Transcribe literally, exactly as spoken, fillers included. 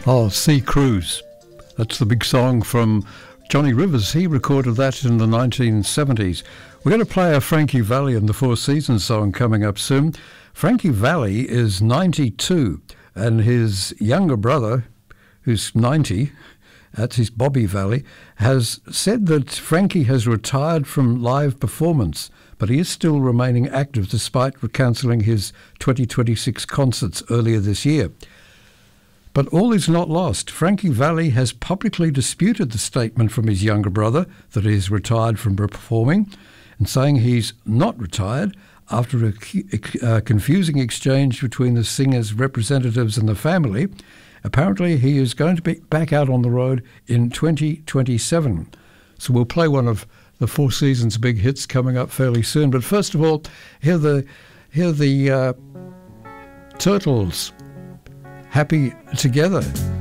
Oh, Sea Cruise. That's the big song from Johnny Rivers. He recorded that in the nineteen seventies. We're going to play a Frankie Valli and the Four Seasons song coming up soon. Frankie Valli is ninety-two, and his younger brother, who's ninety, that's his Bobby Valli, has said that Frankie has retired from live performance, but he is still remaining active despite cancelling his twenty twenty-six concerts earlier this year. But all is not lost. Frankie Valli has publicly disputed the statement from his younger brother that he is retired from performing, and saying he's not retired after a, a confusing exchange between the singer's representatives and the family. Apparently he is going to be back out on the road in twenty twenty-seven. So we'll play one of the Four Seasons big hits coming up fairly soon. But first of all, hear the, hear the uh, Turtles, Happy Together.